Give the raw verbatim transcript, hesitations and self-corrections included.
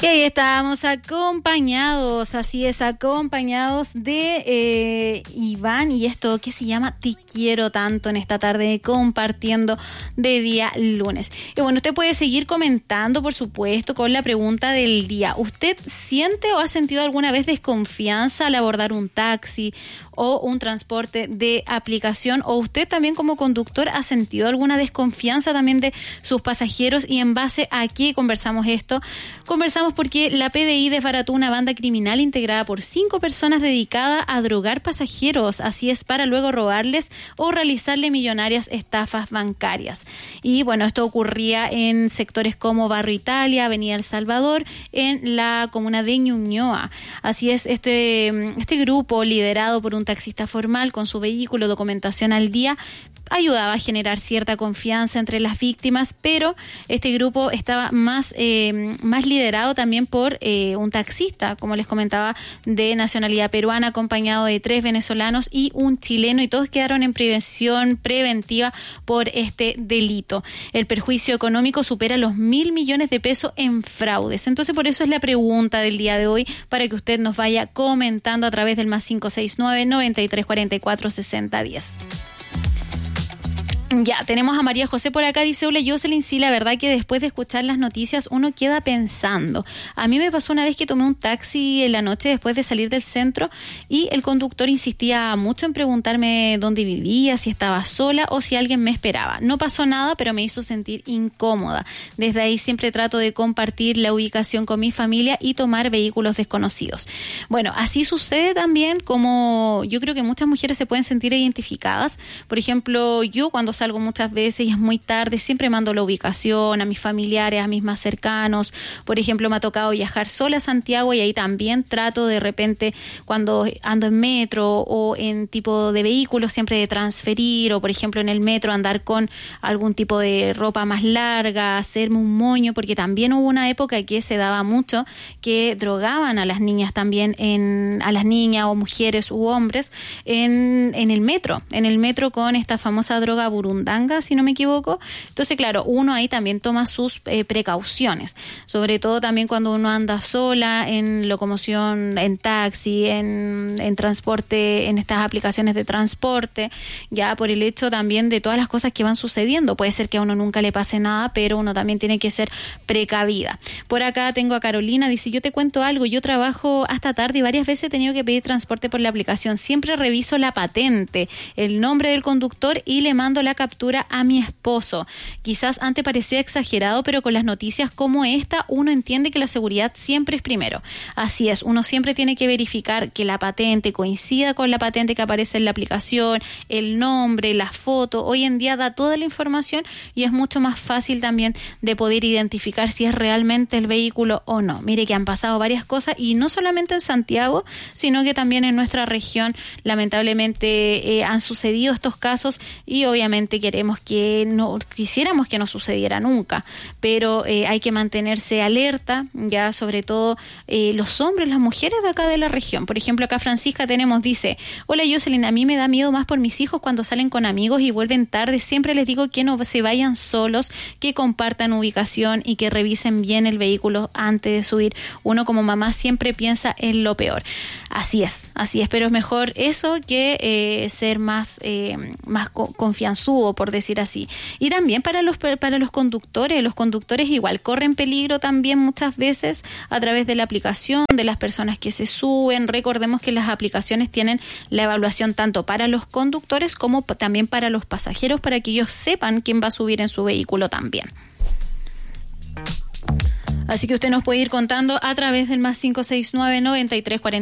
Y ahí estábamos acompañados, así es, acompañados de eh, Iván y esto que se llama Te quiero tanto en esta tarde compartiendo de día lunes. Y bueno, usted puede seguir comentando, por supuesto, con la pregunta del día. ¿Usted siente o ha sentido alguna vez desconfianza al abordar un taxi o un transporte de aplicación? ¿O usted también como conductor ha sentido alguna desconfianza también de sus pasajeros? ¿Y en base a qué conversamos esto? Conversamos porque la P D I desbarató una banda criminal integrada por cinco personas dedicada a drogar pasajeros, así es, para luego robarles o realizarle millonarias estafas bancarias. Y bueno, esto ocurría en sectores como Barrio Italia, Avenida El Salvador, en la comuna de Ñuñoa. Así es, este, este grupo liderado por un taxista formal con su vehículo, documentación al día, ayudaba a generar cierta confianza entre las víctimas, pero este grupo estaba más, eh, más liderado también por eh, un taxista, como les comentaba, de nacionalidad peruana, acompañado de tres venezolanos y un chileno, y todos quedaron en prisión preventiva por este delito. El perjuicio económico supera los mil millones de pesos en fraudes. Entonces, por eso es la pregunta del día de hoy, para que usted nos vaya comentando a través del más cinco seis nueve, noventa y tres cuarenta y cuatro, sesenta diez. Ya, tenemos a María José por acá, dice: hola Jocelyn, sí, la verdad que después de escuchar las noticias uno queda pensando. A mí me pasó una vez que tomé un taxi en la noche después de salir del centro y el conductor insistía mucho en preguntarme dónde vivía, si estaba sola o si alguien me esperaba. No pasó nada, pero me hizo sentir incómoda. Desde ahí siempre trato de compartir la ubicación con mi familia y tomar vehículos desconocidos. Bueno, así sucede también, como yo creo que muchas mujeres se pueden sentir identificadas. Por ejemplo, yo cuando salgo muchas veces y es muy tarde, siempre mando la ubicación a mis familiares, a mis más cercanos. Por ejemplo, me ha tocado viajar sola a Santiago y ahí también trato de repente, cuando ando en metro o en tipo de vehículo, siempre de transferir, o por ejemplo en el metro andar con algún tipo de ropa más larga, hacerme un moño, porque también hubo una época que se daba mucho que drogaban a las niñas también, en, a las niñas o mujeres u hombres en, en el metro, en el metro con esta famosa droga burundanga, si no me equivoco. Entonces, claro, uno ahí también toma sus eh, precauciones, sobre todo también cuando uno anda sola en locomoción, en taxi, en, en transporte, en estas aplicaciones de transporte, ya por el hecho también de todas las cosas que van sucediendo. Puede ser que a uno nunca le pase nada, pero uno también tiene que ser precavida. Por acá tengo a Carolina, dice: yo te cuento algo, yo trabajo hasta tarde y varias veces he tenido que pedir transporte por la aplicación. Siempre reviso la patente, el nombre del conductor y le mando la captura a mi esposo. Quizás antes parecía exagerado, pero con las noticias como esta uno entiende que la seguridad siempre es primero. Así es, uno siempre tiene que verificar que la patente coincida con la patente que aparece en la aplicación, el nombre, la foto. Hoy en día da toda la información y es mucho más fácil también de poder identificar si es realmente el vehículo o no. Mire que han pasado varias cosas, y no solamente en Santiago, sino que también en nuestra región lamentablemente eh, han sucedido estos casos, y obviamente queremos que no, quisiéramos que no sucediera nunca, pero eh, hay que mantenerse alerta, ya sobre todo eh, los hombres, las mujeres de acá de la región. Por ejemplo, acá Francisca tenemos, dice: hola Jocelyn, a mí me da miedo más por mis hijos cuando salen con amigos y vuelven tarde. Siempre les digo que no se vayan solos, que compartan ubicación y que revisen bien el vehículo antes de subir. Uno como mamá siempre piensa en lo peor. Así es, así es, pero es mejor eso que eh, ser más, eh, más co- confianzudo, por decir así. Y también para los para los conductores, los conductores igual corren peligro también muchas veces a través de la aplicación, de las personas que se suben. Recordemos que las aplicaciones tienen la evaluación tanto para los conductores como también para los pasajeros, para que ellos sepan quién va a subir en su vehículo también. Así que usted nos puede ir contando a través del más cinco seis nueve, noventa y tres cuarenta